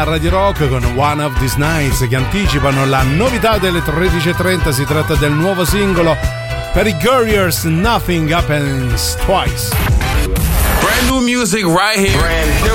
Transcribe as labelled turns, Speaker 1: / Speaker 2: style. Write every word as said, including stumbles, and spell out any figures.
Speaker 1: Radio Rock con One of These Nights, che anticipano la novità delle tredici e trenta. Si tratta del nuovo singolo per i Guerriers, Nothing Happens Twice.
Speaker 2: Brand new music right here. Brand new.